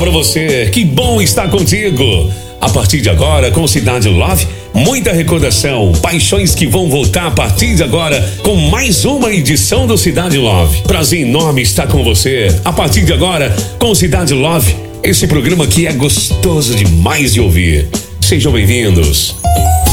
pra você, que bom estar contigo. A partir de agora, com Cidade Love, muita recordação, paixões que vão voltar a partir de agora com mais uma edição do Cidade Love. Prazer enorme estar com você. A partir de agora, com Cidade Love, esse programa que é gostoso demais de ouvir. Sejam bem-vindos.